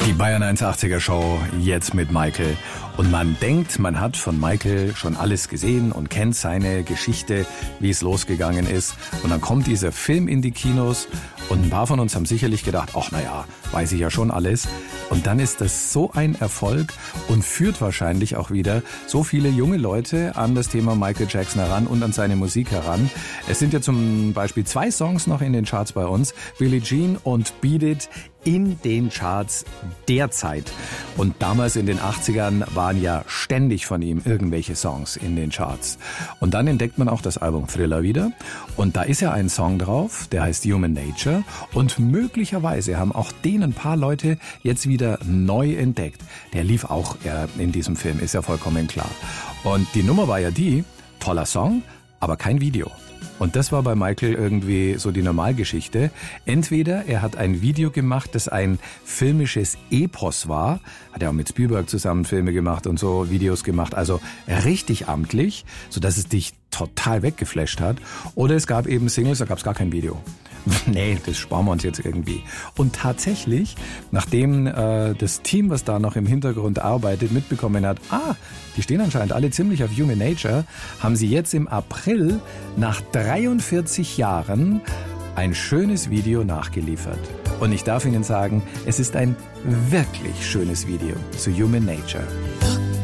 Die Bayern 180er Show jetzt mit Michael. Und man denkt, man hat von Michael schon alles gesehen und kennt seine Geschichte, wie es losgegangen ist. Und dann kommt dieser Film in die Kinos und ein paar von uns haben sicherlich gedacht, ach naja, weiß ich ja schon alles. Und dann ist das so ein Erfolg und führt wahrscheinlich auch wieder so viele junge Leute an das Thema Michael Jackson heran und an seine Musik heran. Es sind ja zum Beispiel 2 Songs noch in den Charts bei uns, Billie Jean und Beat It, in den Charts derzeit. Und damals in den 80ern waren ja ständig von ihm irgendwelche Songs in den Charts. Und dann entdeckt man auch das Album Thriller wieder. Und da ist ja ein Song drauf, der heißt Human Nature. Und möglicherweise haben auch den ein paar Leute jetzt wieder neu entdeckt. Der lief auch in diesem Film, ist ja vollkommen klar. Und die Nummer war ja die, toller Song, aber kein Video. Und das war bei Michael irgendwie so die Normalgeschichte. Entweder er hat ein Video gemacht, das ein filmisches Epos war, hat er auch mit Spielberg zusammen Filme gemacht und so Videos gemacht, also richtig amtlich, sodass es dich total weggeflasht hat. Oder es gab eben Singles, da gab es gar kein Video. Nee, das sparen wir uns jetzt irgendwie. Und tatsächlich, nachdem das Team, was da noch im Hintergrund arbeitet, mitbekommen hat, die stehen anscheinend alle ziemlich auf Human Nature, haben sie jetzt im April nach 43 Jahren ein schönes Video nachgeliefert. Und ich darf Ihnen sagen, es ist ein wirklich schönes Video zu Human Nature.